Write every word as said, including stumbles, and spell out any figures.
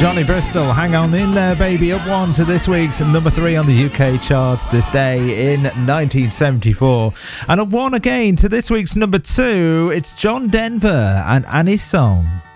Johnny Bristol, hang on in there, baby. Up one to this week's number three on the U K charts this day in nineteen seventy-four. And up one again to this week's number two, it's John Denver and Annie's Song.